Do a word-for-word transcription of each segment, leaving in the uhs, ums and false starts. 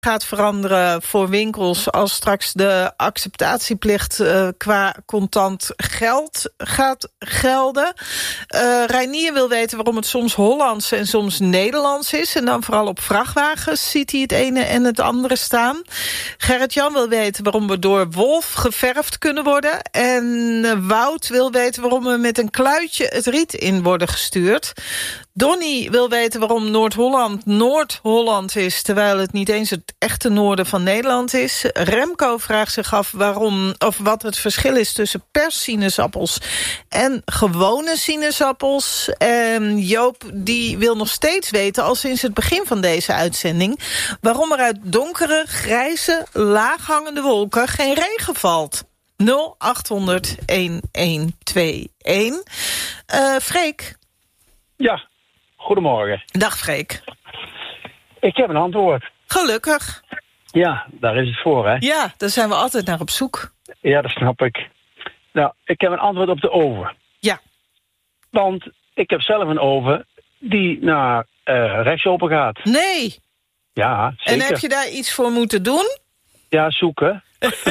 gaat veranderen voor winkels als straks de acceptatieplicht uh, qua contant geld gaat gelden. Uh, Reinier wil weten waarom het soms Hollands en soms Nederlands is. En dan vooral op vrachtwagens ziet hij het ene en het andere staan. Gerrit-Jan wil weten waarom we door wolf geverfd kunnen worden. En uh, Wout wil weten waarom we met een kluitje het riet in worden gestuurd. Donnie wil weten waarom Noord-Holland Noord-Holland is, terwijl het niet eens het echte noorden van Nederland is. Remco vraagt zich af waarom, of wat het verschil is tussen perssinaasappels en gewone sinaasappels. En Joop die wil nog steeds weten, al sinds het begin van deze uitzending, waarom er uit donkere, grijze, laaghangende wolken geen regen valt. nul acht honderd een een twee een. Uh, Freek? Ja. Goedemorgen. Dag Freek. Ik heb een antwoord. Gelukkig. Ja, daar is het voor, hè? Ja, daar zijn we altijd naar op zoek. Ja, dat snap ik. Nou, ik heb een antwoord op de oven. Ja. Want ik heb zelf een oven die naar uh, rechts open gaat. Nee. Ja, zeker. En heb je daar iets voor moeten doen? Ja, zoeken.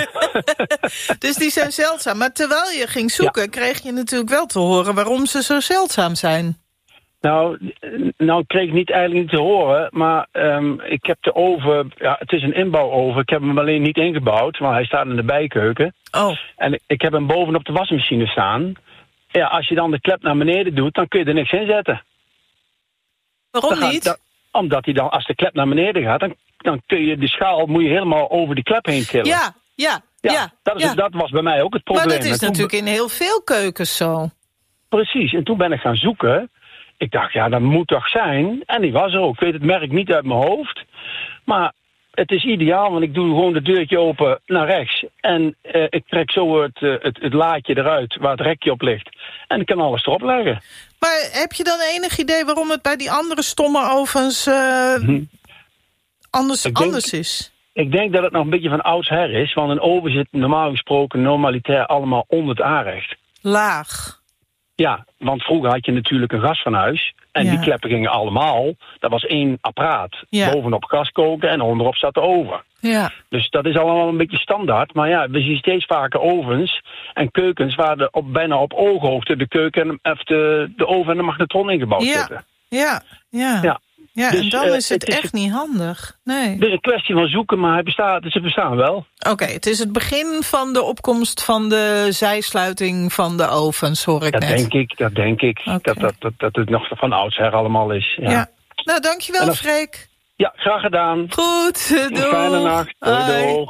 Dus die zijn zeldzaam. Maar terwijl je ging zoeken, ja, kreeg je natuurlijk wel te horen waarom ze zo zeldzaam zijn. Nou, nou kreeg ik niet eigenlijk niet te horen, maar um, ik heb de oven, ja, het is een inbouwoven. Ik heb hem alleen niet ingebouwd, want hij staat in de bijkeuken. Oh. En ik heb hem bovenop de wasmachine staan. Ja, als je dan de klep naar beneden doet, dan kun je er niks in zetten. Waarom gaat, niet? Da, omdat hij dan, als de klep naar beneden gaat, dan, dan kun je de schaal moet je helemaal over die klep heen tillen. Ja, ja, ja. ja, dat, is, ja. dat was bij mij ook het probleem. Maar dat is toen, natuurlijk in heel veel keukens zo. Precies, en toen ben ik gaan zoeken. Ik dacht, ja, dat moet toch zijn? En die was er ook. Ik weet het merk niet uit mijn hoofd. Maar het is ideaal, want ik doe gewoon de deurtje open naar rechts. En uh, ik trek zo het, uh, het, het laadje eruit waar het rekje op ligt. En ik kan alles erop leggen. Maar heb je dan enig idee waarom het bij die andere stomme ovens uh, hm. anders, denk, anders is? Ik denk dat het nog een beetje van oudsher is. Want een oven zit normaal gesproken normalitair allemaal onder het aanrecht. Laag. Ja, want vroeger had je natuurlijk een gasfornuis. En ja, die kleppen gingen allemaal. Dat was één apparaat. Ja. Bovenop gas koken en onderop zat de oven. Ja. Dus dat is allemaal een beetje standaard. Maar ja, we zien steeds vaker ovens en keukens waar de op, bijna op ooghoogte de keuken of de, de oven en de magnetron ingebouwd ja. zitten. Ja, ja. ja. Ja, dus, en dan uh, is het, het echt is, niet handig. Nee. Het is een kwestie van zoeken, maar het bestaat, ze bestaan wel. Oké, okay, het is het begin van de opkomst van de zijsluiting van de ovens, hoor ik dat net. Denk ik, dat denk ik. Okay. Dat, dat, dat, dat het nog van oudsher allemaal is. Ja. ja. Nou, dankjewel, als, Freek. Ja, graag gedaan. Goed, doei. Een fijne nacht. Doei, doei.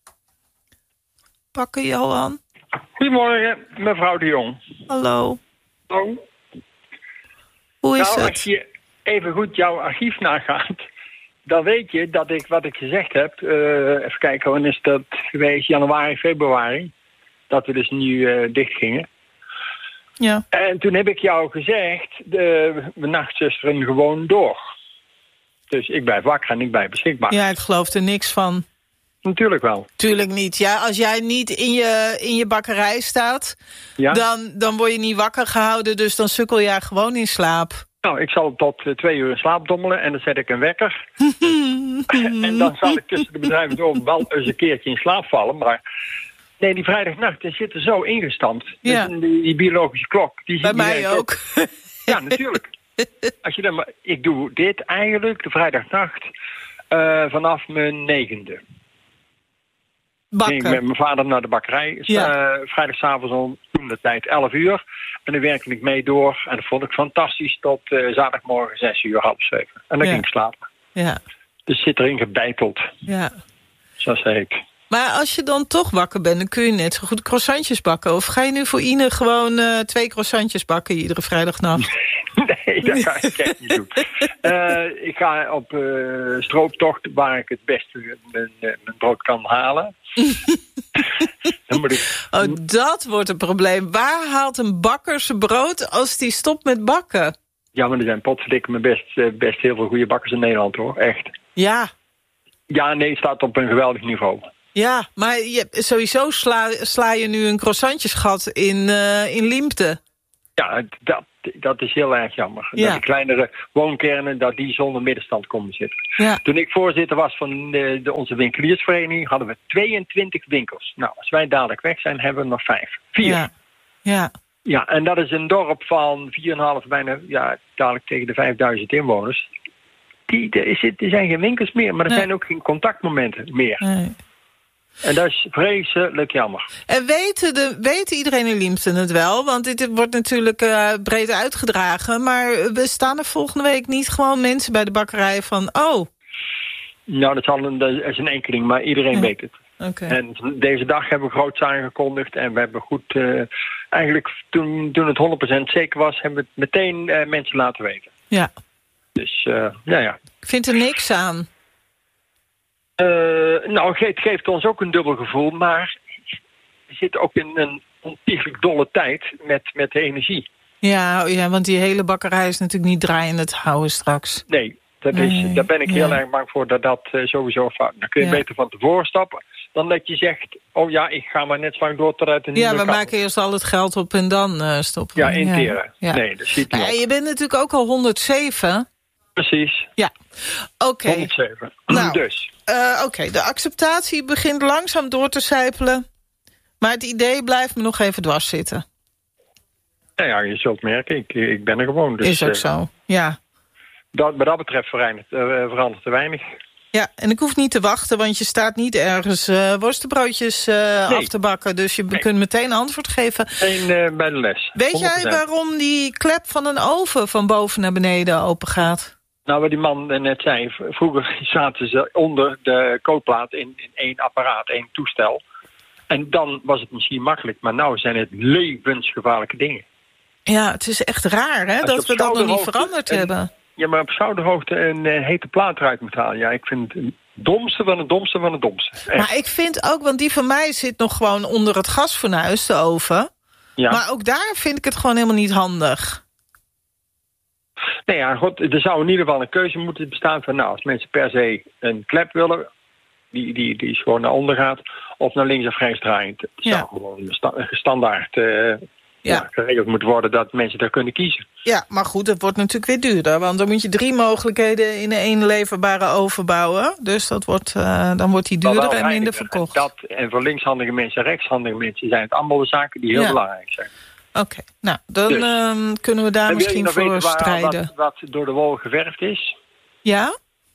Pakken, Johan. Goedemorgen, mevrouw de Jong. Hallo. Hallo. Hoe is nou, het? Als je even goed jouw archief nagaat, dan weet je dat ik wat ik gezegd heb, uh, even kijken, wanneer is dat geweest? Januari, februari, dat we dus nu uh, dicht gingen. Ja. En toen heb ik jou gezegd, de, de nachtzusteren gewoon door. Dus ik blijf wakker en ik blijf beschikbaar. Ja, ik geloof er niks van. Natuurlijk wel. Tuurlijk niet. Ja, als jij niet in je, in je bakkerij staat, ja, dan, dan word je niet wakker gehouden, dus dan sukkel jij gewoon in slaap. Nou, ik zal tot uh, twee uur in slaap dommelen en dan zet ik een wekker. En dan zal ik tussen de bedrijven door wel eens een keertje in slaap vallen. Maar nee, die vrijdagnacht die zit er zo ingestampt. Ja. Dus die, die biologische klok. Die Bij mij ook. Ja, natuurlijk. Als je dan maar, ik doe dit eigenlijk, de vrijdagnacht, uh, vanaf mijn negende. Bakken. Ik ging met mijn vader naar de bakkerij. Ja. Uh, vrijdagavond om toen de tijd elf uur. En dan werkte ik mee door. En dat vond ik fantastisch tot uh, zaterdagmorgen zes uur, half zeven. En dan ja. ging ik slapen. Ja. Dus zit erin gebeiteld. Ja. Zo zei ik. Maar als je dan toch wakker bent, dan kun je net zo goed croissantjes bakken. Of ga je nu voor Ine gewoon uh, twee croissantjes bakken iedere vrijdagnacht? Nee, dat ga ik echt niet doen. Uh, ik ga op uh, strooptocht waar ik het beste mijn, uh, mijn brood kan halen. Dan moet ik... Oh, dat wordt een probleem. Waar haalt een bakker zijn brood als die stopt met bakken? Ja, maar er zijn potverdikke me best, uh, best heel veel goede bakkers in Nederland, hoor. Echt. Ja. Ja, nee, het staat op een geweldig niveau. Ja, maar je, sowieso sla, sla je nu een croissantjesgat in, uh, in Liempte. Ja, dat, dat is heel erg jammer. Ja. Dat de kleinere woonkernen, dat die zonder middenstand komen zitten. Ja. Toen ik voorzitter was van de, de, onze winkeliersvereniging, hadden we tweeëntwintig winkels. Nou, als wij dadelijk weg zijn, hebben we nog vijf. Vier. Ja. Ja. Ja, en dat is een dorp van vier komma vijf, bijna, ja, dadelijk tegen de vijfduizend inwoners. Die, er, is, er zijn geen winkels meer, maar er Nee. zijn ook geen contactmomenten meer. Nee. En dat is vreselijk jammer. En weten, de, weten iedereen in Liemsten het wel? Want dit wordt natuurlijk uh, breed uitgedragen. Maar we staan er volgende week niet gewoon mensen bij de bakkerij van... oh, Nou, dat, zal een, dat is een enkeling, maar iedereen Ja. weet het. oké. En deze dag hebben we groots aangekondigd. En we hebben goed... Uh, eigenlijk toen, toen het honderd procent zeker was, hebben we het meteen uh, mensen laten weten. Ja, Dus, uh, ja, ja. ik vind er niks aan. Uh, nou, het geeft ons ook een dubbel gevoel. Maar we zitten ook in een ontiegelijk dolle tijd met, met de energie. Ja, oh ja, want die hele bakkerij is natuurlijk niet draaiende te houden straks. Nee, dat is, Nee, daar ben ik heel ja. erg bang voor dat dat uh, sowieso fout is. Dan kun je Ja. beter van tevoren stappen dan dat je zegt... oh ja, ik ga maar net zo lang door totdat een Ja, nieuwe we kan. maken eerst al het geld op en dan uh, stoppen we. Ja, interen. Ja. Nee, dat ziet niet Nou, op. je bent natuurlijk ook al honderdzeven. Precies, Ja, oké. honderdzeven. Nou. Dus, Uh, Oké, de acceptatie begint langzaam door te sijpelen. Maar het idee blijft me nog even dwars zitten. nou ja, je zult merken, ik, ik ben er gewoon. Dus, is ook uh, zo, ja. Dat, wat dat betreft verandert, uh, verandert te weinig. Ja, en ik hoef niet te wachten, want je staat niet ergens uh, worstenbroodjes uh, Nee. af te bakken. Dus je Nee. kunt meteen antwoord geven. Eén uh, bij de les. Weet honderd procent. jij waarom die klep van een oven van boven naar beneden open gaat? Nou, wat die man net zei, v- vroeger zaten ze onder de kookplaat in, in één apparaat, één toestel. En dan was het misschien makkelijk, maar nou zijn het levensgevaarlijke dingen. Ja, het is echt raar, hè, Als je dat op we dat nog niet schouderhoogte veranderd een- hebben. Ja, maar op schouderhoogte een uh, hete plaat eruit moet halen. Ja, ik vind het het domste van het domste van het domste. Echt. Maar ik vind ook, want die van mij zit nog gewoon onder het gasfornuis, de oven. Ja. Maar ook daar vind ik het gewoon helemaal niet handig. Nee, ja, god, er zou in ieder geval een keuze moeten bestaan van... nou, als mensen per se een klep willen... die, die, die gewoon naar onder gaat... of naar links of rechts draaiend. Het Ja. zou gewoon sta- standaard uh, ja. Ja, geregeld moeten worden... dat mensen daar kunnen kiezen. Ja, maar goed, het wordt natuurlijk weer duurder. Want dan moet je drie mogelijkheden in één leverbare oven bouwen. Dus dat wordt, uh, dan wordt die duurder en minder reiniger. verkocht. En, dat, en voor linkshandige mensen en rechtshandige mensen... zijn het allemaal de zaken die heel Ja. belangrijk zijn. Oké, okay, nou, dan Dus. um, kunnen we daar En wil je misschien nog voor weten waar, strijden. wat, wat door de wol geverfd is? Ja?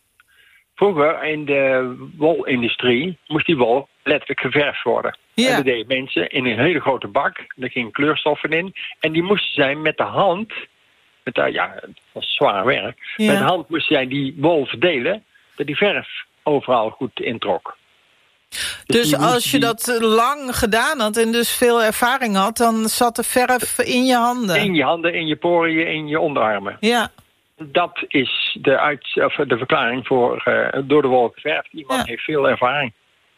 Vroeger in de wolindustrie moest die wol letterlijk geverfd worden. Ja. En dat deden mensen in een hele grote bak. Daar gingen kleurstoffen in. En die moesten zij met de hand... Met de, ja, het was zwaar werk. Ja. Met de hand moesten zij die wol verdelen... dat die verf overal goed introk. Dus die als moest je die- dat lang gedaan had en dus veel ervaring had... dan zat de verf in je handen. In je handen, in je poriën, in je onderarmen. Ja, Dat is de, uit, of de verklaring voor uh, door de wol geverfd. Iemand Ja. heeft veel ervaring.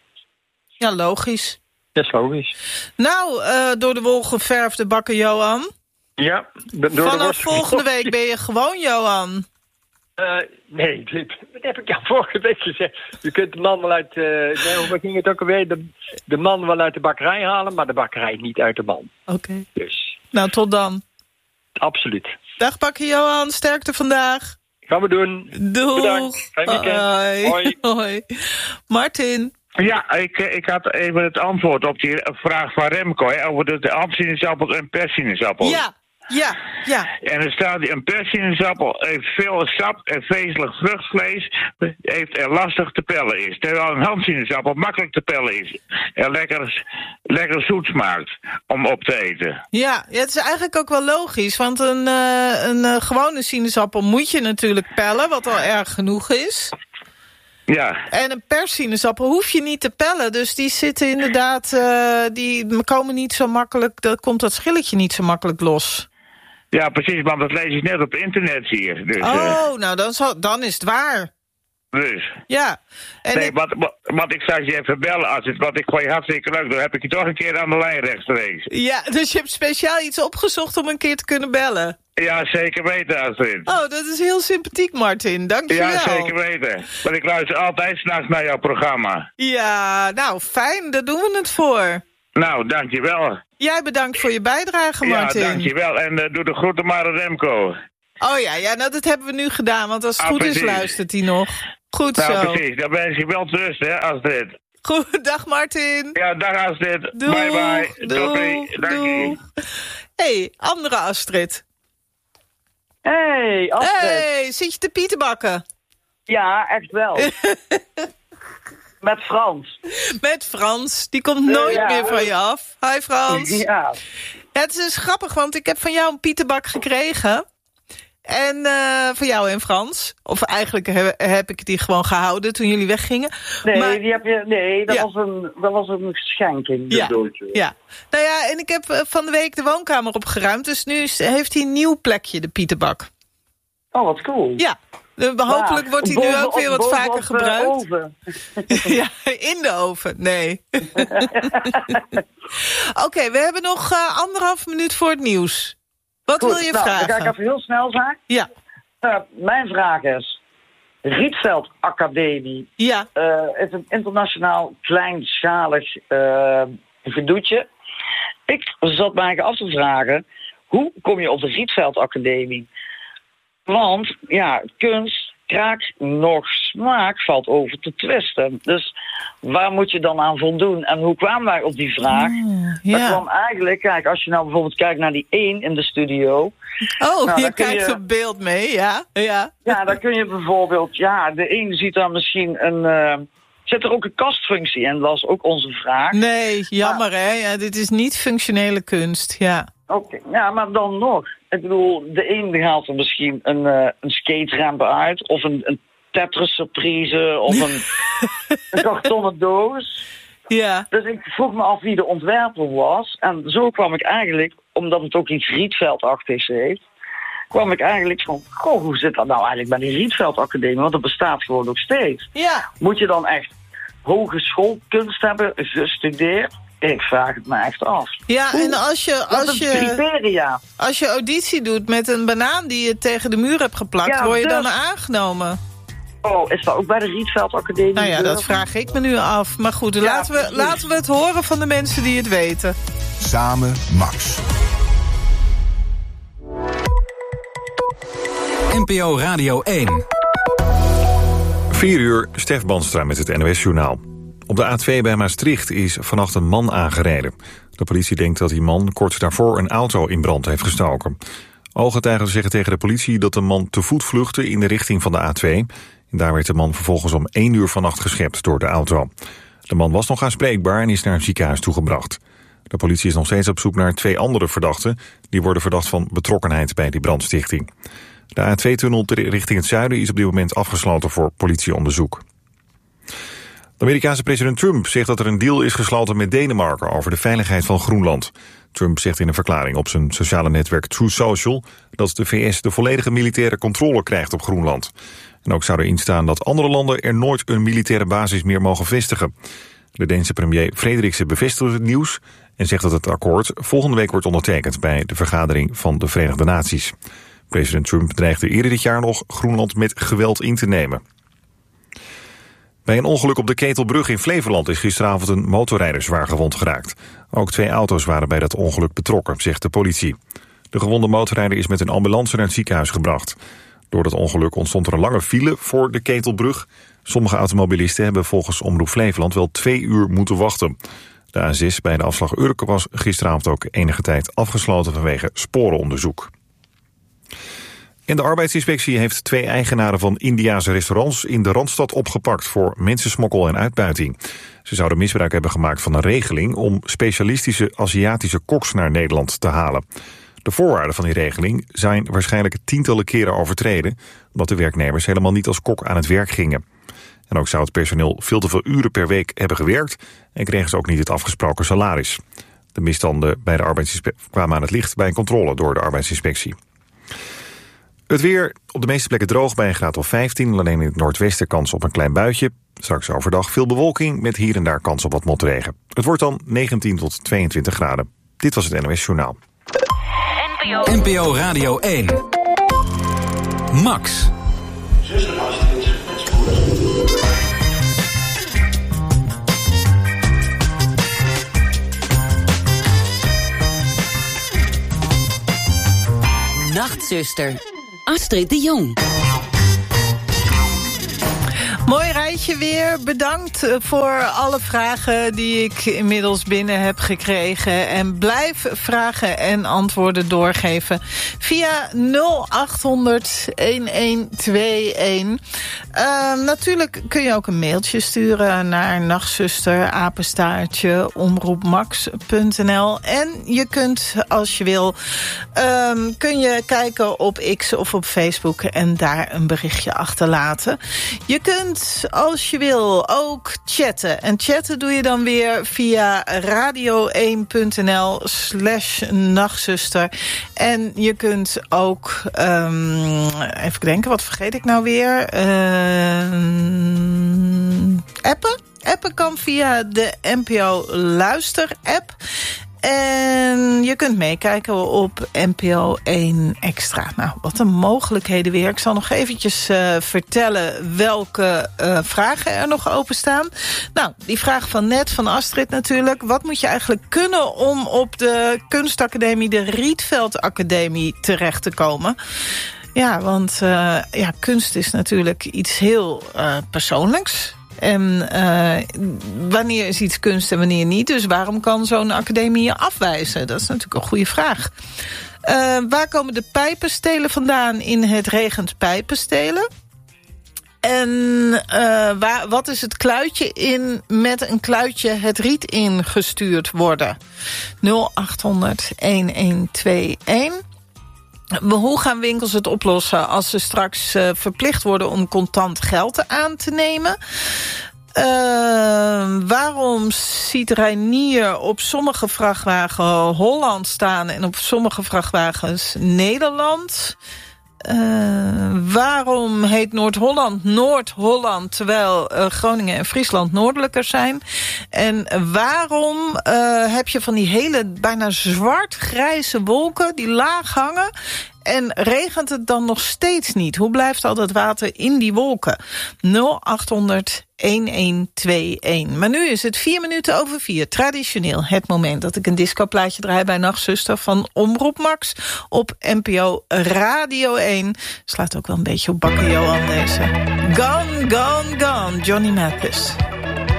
ja, logisch. Dat is logisch. Nou, uh, door de wol geverfde bakker Johan. Ja. Door de Vanaf worst- volgende week ben je gewoon Johan. Uh, nee, dit, dat heb ik jou vorige week gezegd. Je kunt de man wel uit... Uh, nee, hoe ging het ook alweer? De, de man wel uit de bakkerij halen, maar de bakkerij niet uit de man. Oké. Okay. Dus, Nou, tot dan. absoluut. Dag bakker Johan, sterkte vandaag. Gaan we doen. Doeg. Bedankt. Fijn weekend. Hoi. Hoi. Hoi. Martin. Ja, ik, ik had even het antwoord op die vraag van Remco hè, over de, de appelsinaasappel en persinaasappel. Ja, ja, ja. En er staat, een persinaasappel heeft veel sap en vezelig vruchtvlees, heeft er lastig te pellen is. Terwijl een handsinaasappel makkelijk te pellen is en lekker, lekker zoet smaakt om op te eten. Ja, ja, het is eigenlijk ook wel logisch, want een, uh, een uh, gewone sinaasappel moet je natuurlijk pellen, wat al erg genoeg is. Ja. En een persinaasappel hoef je niet te pellen, dus die zitten inderdaad, uh, die komen niet zo makkelijk, dan komt dat schilletje niet zo makkelijk los. Ja, precies, want dat lees ik net op internet hier. Dus, oh, uh, nou dan, zal, dan is het waar. Dus. Ja. En nee, ik... want, want ik zou je even bellen als het, want ik vond je hartstikke leuk. Dan heb ik je toch een keer aan de lijn rechtstreeks. Ja, dus je hebt speciaal iets opgezocht om een keer te kunnen bellen. Ja, zeker weten, Astrid. Oh, dat is heel sympathiek, Martin. Dank je wel. Ja, zeker weten. Want ik luister altijd s'nachts naar jouw programma. Ja, nou, fijn. Daar doen we het voor. Nou, dankjewel. Jij bedankt voor je bijdrage, Martin. Ja, dankjewel. En uh, doe de groeten maar aan Remco. Oh ja, ja, nou dat hebben we nu gedaan, want als het ah, goed precies. is, luistert hij nog. Goed nou, zo. Nou, precies. Dan wens ik wel rust, hè, Astrid. Goed, dag Martin. Ja, dag Astrid. Doeg, bye bye. Doei. Dank je. Hey, andere Astrid. Hey, Astrid. Hey, zit je te pietenbakken? Ja, echt wel. Met Frans. Met Frans. Die komt nooit uh, ja. meer van je af. Hi Frans. Ja. Ja, het is grappig, want ik heb van jou een pietenbak gekregen. En uh, van jou en Frans. Of eigenlijk heb, heb ik die gewoon gehouden toen jullie weggingen. Nee, maar, die heb je, nee dat, ja. was een, dat was een schenking. Ja, ja. Nou ja, en ik heb van de week de woonkamer opgeruimd. Dus nu is, heeft hij een nieuw plekje, de pietenbak. Oh, wat cool. Ja. De, hopelijk wordt hij nu ook weer wat vaker gebruikt. Oven. Ja, in de oven. Nee. Oké, okay, we hebben nog uh, anderhalf minuut voor het nieuws. Wat Goed, wil je nou, vragen? Dan ga ik even heel snel zijn. Ja. Uh, mijn vraag is... Rietveld Academie ja. uh, is een internationaal kleinschalig uh, gedoetje. Ik zat me eigenlijk af te vragen... Hoe kom je op de Rietveld Academie? Want, ja, kunst, kraak, nog smaak valt over te twisten. Dus waar moet je dan aan voldoen? En hoe kwamen wij op die vraag? Mm, ja. Dat kwam eigenlijk, kijk, als je nou bijvoorbeeld kijkt naar die één in de studio... Oh, nou, je kijkt je, op beeld mee, ja. ja. Ja, dan kun je bijvoorbeeld, ja, de een ziet dan misschien een... Uh, zit er ook een kastfunctie in? Dat was ook onze vraag. Nee, jammer maar, hè. Ja, dit is niet functionele kunst, ja. Oké, okay, ja, maar dan nog. Ik bedoel, de een haalt er misschien een, uh, een skateramp uit... of een, een Tetris-surprise, of een, een kartonnen doos. Ja. Dus ik vroeg me af wie de ontwerper was. En zo kwam ik eigenlijk, omdat het ook iets Rietveldachtigs heeft... kwam ik eigenlijk van, goh, hoe zit dat nou eigenlijk bij die Rietveld Academie? Want dat bestaat gewoon nog steeds. Ja. Moet je dan echt hogeschoolkunst hebben gestudeerd? Ik vraag het me echt af. Ja, Oeh, en als je, als je, criteria. als je auditie doet met een banaan die je tegen de muur hebt geplakt, ja, word je dus dan aangenomen? Oh, is dat ook bij de Rietveld Academie? Nou ja, dat vraag ik me nu af. Maar goed, ja, laten, we, laten we het horen van de mensen die het weten. Samen Max. N P O Radio één. vier uur, Stef Banstra met het N O S-journaal. Op de A twee bij Maastricht is vannacht een man aangereden. De politie denkt dat die man kort daarvoor een auto in brand heeft gestoken. Ooggetuigen zeggen tegen de politie dat de man te voet vluchtte in de richting van de A twee. En daar werd de man vervolgens om één uur vannacht geschept door de auto. De man was nog aanspreekbaar en is naar een ziekenhuis toegebracht. De politie is nog steeds op zoek naar twee andere verdachten. Die worden verdacht van betrokkenheid bij die brandstichting. De A twee-tunnel richting het zuiden is op dit moment afgesloten voor politieonderzoek. De Amerikaanse president Trump zegt dat er een deal is gesloten met Denemarken over de veiligheid van Groenland. Trump zegt in een verklaring op zijn sociale netwerk Truth Social dat de V S de volledige militaire controle krijgt op Groenland. En ook zou erin staan dat andere landen er nooit een militaire basis meer mogen vestigen. De Deense premier Frederiksen bevestigt het nieuws en zegt dat het akkoord volgende week wordt ondertekend bij de vergadering van de Verenigde Naties. President Trump dreigde eerder dit jaar nog Groenland met geweld in te nemen. Bij een ongeluk op de Ketelbrug in Flevoland is gisteravond een motorrijder zwaar gewond geraakt. Ook twee auto's waren bij dat ongeluk betrokken, zegt de politie. De gewonde motorrijder is met een ambulance naar het ziekenhuis gebracht. Door dat ongeluk ontstond er een lange file voor de Ketelbrug. Sommige automobilisten hebben volgens Omroep Flevoland wel twee uur moeten wachten. De A zes bij de afslag Urk was gisteravond ook enige tijd afgesloten vanwege sporenonderzoek. En de arbeidsinspectie heeft twee eigenaren van Indiase restaurants in de Randstad opgepakt voor mensensmokkel en uitbuiting. Ze zouden misbruik hebben gemaakt van een regeling om specialistische Aziatische koks naar Nederland te halen. De voorwaarden van die regeling zijn waarschijnlijk tientallen keren overtreden, omdat de werknemers helemaal niet als kok aan het werk gingen. En ook zou het personeel veel te veel uren per week hebben gewerkt en kregen ze ook niet het afgesproken salaris. De misstanden bij de arbeidsinspectie kwamen aan het licht bij een controle door de arbeidsinspectie. Het weer op de meeste plekken droog bij een graad of vijftien. Alleen in het noordwesten kans op een klein buitje. Straks overdag veel bewolking met hier en daar kans op wat motregen. Het wordt dan negentien tot tweeëntwintig graden. Dit was het N O S Journaal. N P O Radio één. Max. Nachtzuster, Astrid de Jong. Mooi rijtje weer. Bedankt voor alle vragen die ik inmiddels binnen heb gekregen. En blijf vragen en antwoorden doorgeven via nul acht honderd een twee een. Uh, natuurlijk kun je ook een mailtje sturen naar nachtzuster, apenstaartje, omroepmax punt n l. En je kunt, als je wil, um, kun je kijken op X of op Facebook en daar een berichtje achterlaten. Je kunt, als je wil, ook chatten. En chatten doe je dan weer via radio één punt n l slash nachtzuster. En je kunt ook, um, even denken, wat vergeet ik nou weer? Uh, appen? Appen kan via de N P O Luister app. En je kunt meekijken op N P O één Extra. Nou, wat een mogelijkheden weer. Ik zal nog eventjes uh, vertellen welke uh, vragen er nog openstaan. Nou, die vraag van net, van Astrid natuurlijk. Wat moet je eigenlijk kunnen om op de kunstacademie, de Rietveld Academie, terecht te komen? Ja, want uh, ja, kunst is natuurlijk iets heel uh, persoonlijks. En uh, wanneer is iets kunst en wanneer niet? Dus waarom kan zo'n academie je afwijzen? Dat is natuurlijk een goede vraag. Uh, waar komen de pijpenstelen vandaan in Het regent pijpenstelen? En uh, waar, wat is het kluitje in met een kluitje het riet ingestuurd worden? nul acht honderd een twee een. Hoe gaan winkels het oplossen als ze straks uh, verplicht worden om contant geld aan te nemen? Uh, waarom ziet Reinier op sommige vrachtwagen Holland staan en op sommige vrachtwagens Nederland? Uh, waarom heet Noord-Holland Noord-Holland terwijl uh, Groningen en Friesland noordelijker zijn? En waarom uh, heb je van die hele bijna zwart-grijze wolken die laag hangen en regent het dan nog steeds niet? Hoe blijft al dat water in die wolken? nul acht honderd een twee een. Maar nu is het vier minuten over vier. Traditioneel het moment dat ik een discoplaatje draai bij Nachtzuster van Omroep Max op N P O Radio één. Slaat ook wel een beetje op Bakker Johan deze. Gone, gone, gone, Johnny Mathis.